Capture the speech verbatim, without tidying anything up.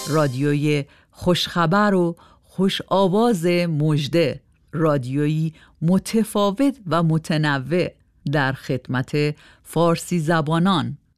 رادیوی خوشخبر و خوش آواز مژده، رادیویی متفاوت و متنوع در خدمت فارسی زبانان.